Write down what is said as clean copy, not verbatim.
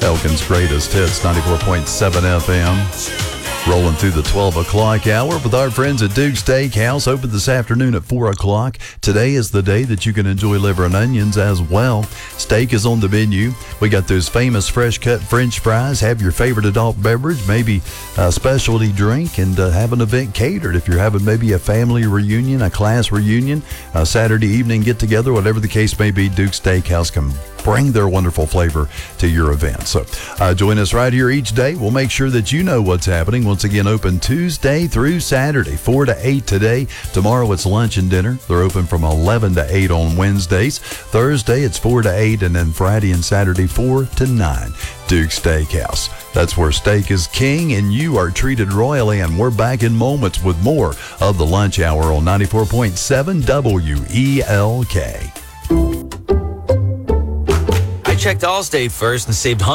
Elkin's Greatest Hits, 94.7 FM. Rolling through the 12 o'clock hour with our friends at Duke's Steakhouse, open this afternoon at 4 o'clock. Today is the day that you can enjoy liver and onions as well. Steak is on the menu. We got those famous fresh-cut French fries. Have your favorite adult beverage, maybe a specialty drink, and have an event catered. If you're having maybe a family reunion, a class reunion, a Saturday evening get-together, whatever the case may be, Duke's Steakhouse can bring their wonderful flavor to your event. So join us right here each day. We'll make sure that you know what's happening. Once again, open Tuesday through Saturday, 4 to 8 today. Tomorrow it's lunch and dinner. They're open from 11 to 8 on Wednesdays. Thursday it's 4 to 8, and then Friday and Saturday 4 to 9. Duke's Steakhouse. That's where steak is king and you are treated royally. And we're back in moments with more of the lunch hour on 94.7 WELK. I checked Allstate first and saved